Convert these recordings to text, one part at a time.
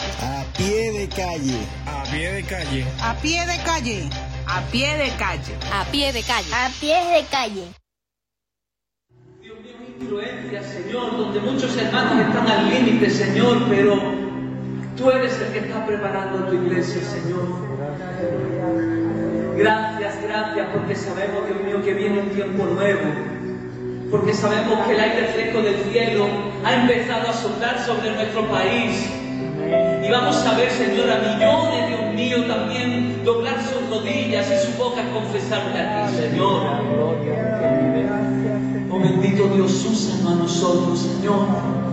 A pie de calle. A pie de calle. A pie de calle. A pie de calle. A pie de calle. A pies de calle. Dios mío, influencia, Señor, donde muchos hermanos están al límite, Señor, pero tú eres el que está preparando tu iglesia, Señor. Gracias, porque sabemos, Dios mío, que viene un tiempo nuevo. Porque sabemos que el aire fresco del cielo ha empezado a soplar sobre nuestro país. Y vamos a ver, Señor, a millones, Dios mío, también doblar sus rodillas y sus bocas confesarte a ti, Señor. Oh bendito Dios, úsanos a nosotros, Señor.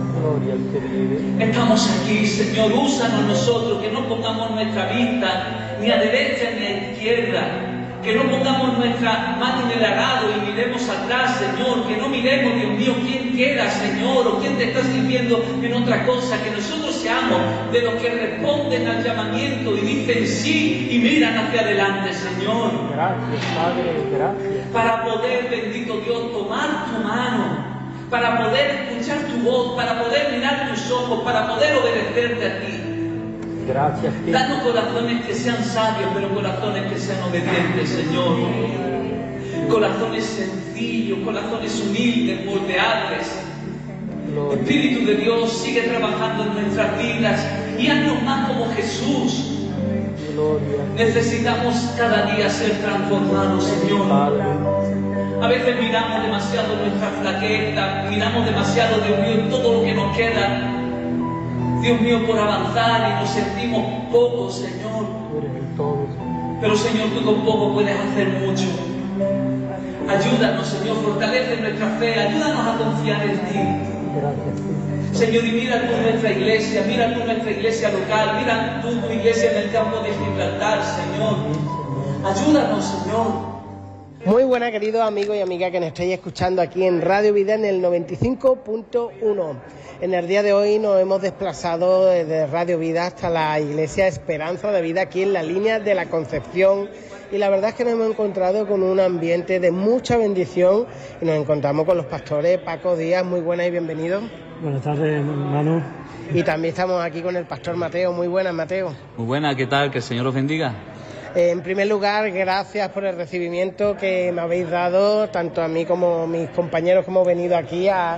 Estamos aquí, Señor, úsanos a nosotros, que no pongamos nuestra vista ni a derecha ni a izquierda. Que no pongamos nuestra mano en el arado y miremos atrás, Señor. Que no miremos, Dios mío, quién queda, Señor, o quién te está sirviendo en otra cosa. Que nosotros seamos de los que responden al llamamiento y dicen sí y miran hacia adelante, Señor. Gracias, Padre, gracias. Para poder, bendito Dios, tomar tu mano, para poder escuchar tu voz, para poder mirar tus ojos, para poder obedecerte a ti. Gracias, danos corazones que sean sabios, pero corazones que sean obedientes, Señor. Corazones sencillos, corazones humildes, moldeables. Espíritu de Dios, sigue trabajando en nuestras vidas y haznos más como Jesús. Necesitamos cada día ser transformados, Señor. A veces miramos demasiado nuestra flaqueza, miramos demasiado, Dios mío, todo lo que nos queda, Dios mío, por avanzar y nos sentimos pocos, Señor. Pero, Señor, tú con poco puedes hacer mucho. Ayúdanos, Señor, fortalece nuestra fe, ayúdanos a confiar en ti. Señor, y mira tú nuestra iglesia local, mira tú tu iglesia en el campo de Gibraltar, Señor. Ayúdanos, Señor. Muy buenas, queridos amigos y amigas que nos estáis escuchando aquí en Radio Vida en el 95.1. En el día de hoy nos hemos desplazado desde Radio Vida hasta la Iglesia Esperanza de Vida, aquí en la línea de la Concepción. Y la verdad es que nos hemos encontrado con un ambiente de mucha bendición y nos encontramos con los pastores. Paco Díaz, muy buenas y bienvenidos. Buenas tardes, Manu. Y también estamos aquí con el pastor Mateo. Muy buenas, Mateo. Muy buenas, ¿qué tal? Que el Señor os bendiga. En primer lugar, gracias por el recibimiento que me habéis dado, tanto a mí como a mis compañeros que hemos venido aquí a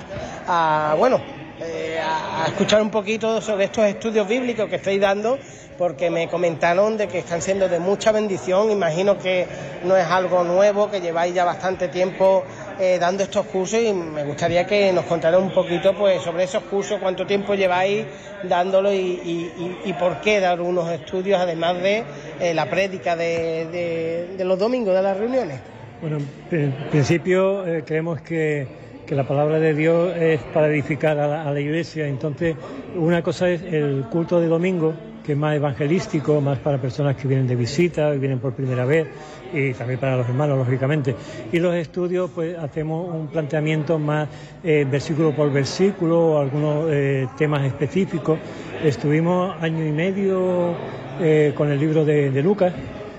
escuchar un poquito sobre estos estudios bíblicos que estáis dando, porque me comentaron de que están siendo de mucha bendición. Imagino que no es algo nuevo, que lleváis ya bastante tiempo dando estos cursos, y me gustaría que nos contaran un poquito pues sobre esos cursos, cuánto tiempo lleváis dándolo y por qué dar unos estudios, además de la prédica de los domingos de las reuniones. Bueno, en principio creemos que la palabra de Dios es para edificar a la iglesia. Entonces, una cosa es el culto de domingo, que es más evangelístico, más para personas que vienen de visita, que vienen por primera vez, y también para los hermanos, lógicamente. Y los estudios, pues hacemos un planteamiento más versículo por versículo, algunos temas específicos. Estuvimos año y medio con el libro de Lucas,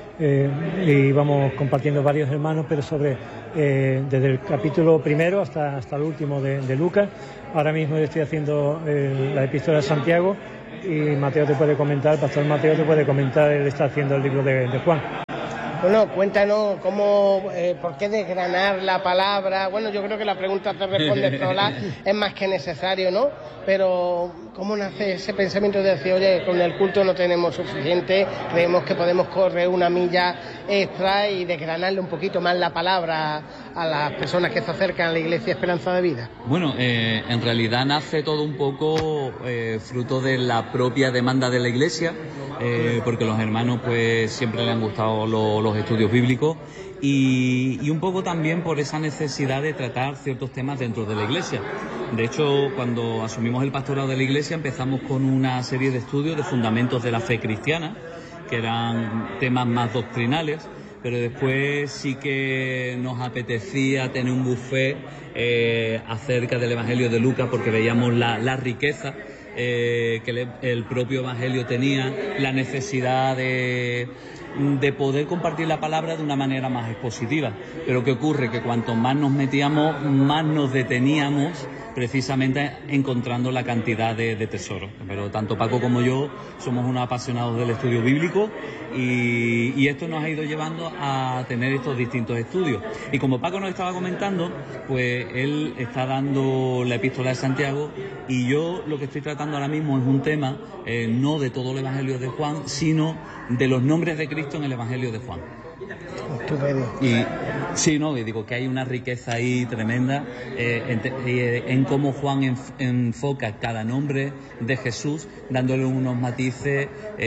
y vamos compartiendo varios hermanos, pero sobre desde el capítulo primero hasta el último de Lucas. Ahora mismo estoy haciendo la epístola de Santiago, y Mateo te puede comentar, Pastor Mateo te puede comentar, él está haciendo el libro de Juan. Bueno, cuéntanos por qué desgranar la palabra. Bueno, yo creo que la pregunta te responde sola, es más que necesario, ¿no? Pero ¿cómo nace ese pensamiento de decir, oye, con el culto no tenemos suficiente, creemos que podemos correr una milla extra y desgranarle un poquito más la palabra a las personas que se acercan a la Iglesia Esperanza de Vida? Bueno, en realidad nace todo un poco fruto de la propia demanda de la Iglesia, porque los hermanos pues siempre les han gustado los estudios bíblicos, y un poco también por esa necesidad de tratar ciertos temas dentro de la Iglesia. De hecho, cuando asumimos el pastorado de la Iglesia, empezamos con una serie de estudios de fundamentos de la fe cristiana, que eran temas más doctrinales, pero después sí que nos apetecía tener un buffet acerca del Evangelio de Lucas, porque veíamos la riqueza que el propio Evangelio tenía, la necesidad de poder compartir la palabra de una manera más expositiva. Pero ¿qué ocurre? Que cuanto más nos metíamos, más nos deteníamos precisamente encontrando la cantidad de tesoros. Pero tanto Paco como yo somos unos apasionados del estudio bíblico y esto nos ha ido llevando a tener estos distintos estudios. Y como Paco nos estaba comentando, pues él está dando la epístola de Santiago y yo lo que estoy tratando ahora mismo es un tema no de todo el Evangelio de Juan, sino de los nombres de Cristo en el Evangelio de Juan. Y sí, no, y digo que hay una riqueza ahí tremenda en cómo Juan enfoca cada nombre de Jesús, dándole unos matices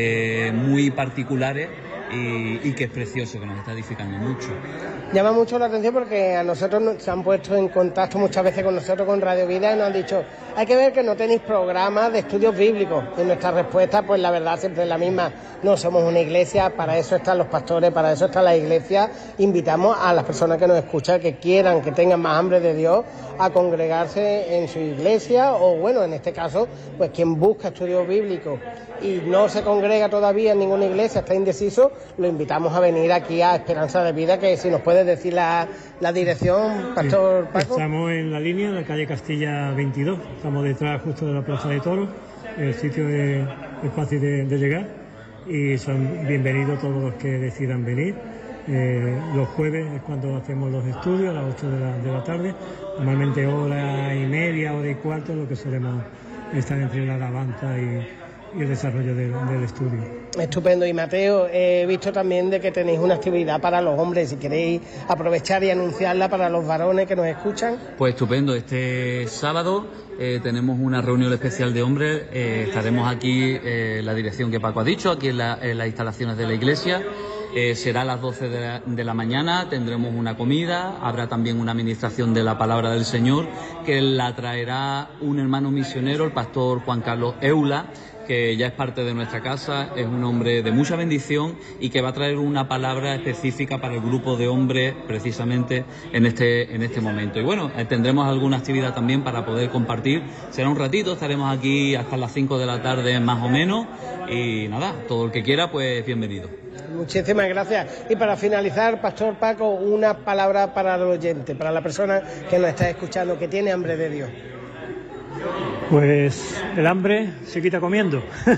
muy particulares y que es precioso, que nos está edificando mucho. Llama mucho la atención porque a nosotros se han puesto en contacto muchas veces con nosotros, con Radio Vida, y nos han dicho, hay que ver que no tenéis programas de estudios bíblicos. Y nuestra respuesta, pues la verdad siempre es la misma. No somos una iglesia, para eso están los pastores, para eso está la iglesia. Invitamos a las personas que nos escuchan, que quieran, que tengan más hambre de Dios, a congregarse en su iglesia, o bueno, en este caso, pues quien busca estudios bíblicos y no se congrega todavía en ninguna iglesia, está indeciso, lo invitamos a venir aquí a Esperanza de Vida, que si nos puedes decir la dirección, Pastor Paco. Estamos en la línea, en la calle Castilla 22, estamos detrás justo de la Plaza de Toros, el sitio es fácil de llegar y son bienvenidos todos los que decidan venir. Los jueves es cuando hacemos los estudios, a las 8 de la tarde, normalmente hora y media, hora y cuarto, lo que solemos estar entre la alabanza y el desarrollo del estudio. Estupendo. Y Mateo, he visto también de que tenéis una actividad para los hombres, si queréis aprovechar y anunciarla para los varones que nos escuchan. Pues estupendo, este sábado tenemos una reunión especial de hombres, estaremos aquí en la dirección que Paco ha dicho, aquí en las instalaciones de la iglesia. Será a las 12 de la mañana, tendremos una comida, habrá también una administración de la palabra del Señor que la traerá un hermano misionero, el pastor Juan Carlos Eula, que ya es parte de nuestra casa, es un hombre de mucha bendición y que va a traer una palabra específica para el grupo de hombres precisamente en este momento. Y bueno, tendremos alguna actividad también para poder compartir. Será un ratito, estaremos aquí hasta las 5 de la tarde más o menos y nada, todo el que quiera pues bienvenido. Muchísimas gracias. Y para finalizar, Pastor Paco, una palabra para el oyente, para la persona que nos está escuchando, que tiene hambre de Dios. Pues el hambre se quita comiendo.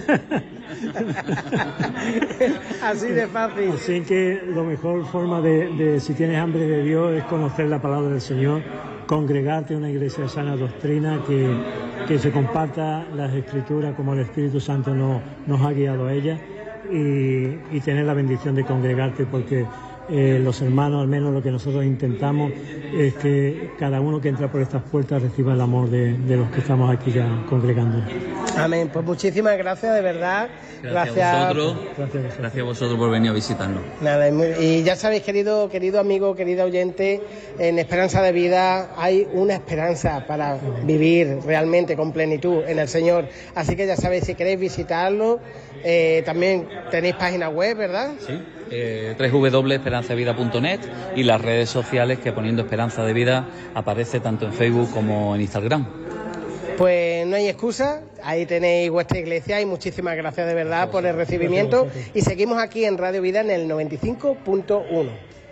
Así de fácil. Así que la mejor forma de si tienes hambre de Dios es conocer la palabra del Señor, congregarte en una iglesia de sana doctrina, que se comparta las Escrituras como el Espíritu Santo nos ha guiado a ellas y tener la bendición de congregarte, porque los hermanos, al menos lo que nosotros intentamos es que cada uno que entra por estas puertas reciba el amor de los que estamos aquí ya congregando. Amén. Pues muchísimas gracias, de verdad. Gracias a vosotros por venir a visitarnos. Nada, y ya sabéis, querido amigo, querido oyente, en Esperanza de Vida hay una esperanza para vivir realmente con plenitud en el Señor. Así que ya sabéis, si queréis visitarlo, también tenéis página web, ¿verdad? Sí. www.esperanzavida.net y las redes sociales, que poniendo Esperanza de Vida aparece tanto en Facebook como en Instagram. Pues no hay excusa, ahí tenéis vuestra iglesia y muchísimas gracias de verdad por el recibimiento y seguimos aquí en Radio Vida en el 95.1.